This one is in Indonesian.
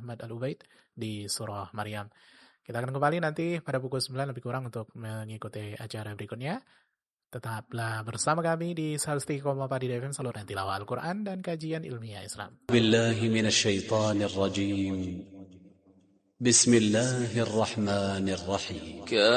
Ahmad Al-Ubaid di surah Maryam. Kita akan kembali nanti pada pukul 9 lebih kurang untuk mengikuti acara berikutnya. Tetaplah bersama kami di 103,4 di FM, saluran tilawah Al-Quran dan kajian ilmiah Islam. Billahi minasyaitonir rajim. Bismillahirrahmanirrahim.